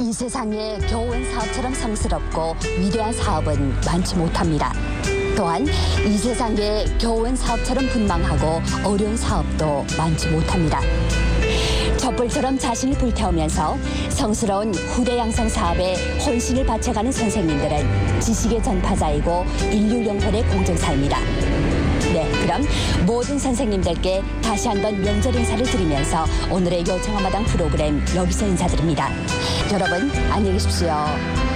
이 세상에 교원 사업처럼 성스럽고 위대한 사업은 많지 못합니다. 또한 이 세상에 교원 사업처럼 분망하고 어려운 사업도 많지 못합니다. 촛불처럼 자신을 불태우면서 성스러운 후대 양성 사업에 혼신을 바쳐가는 선생님들은 지식의 전파자이고 인류 영혼의 공정사입니다. 네, 그럼 모든 선생님들께 다시 한번 명절 인사를 드리면서 오늘의 요청한마당 프로그램 여기서 인사드립니다. 여러분 안녕히 계십시오.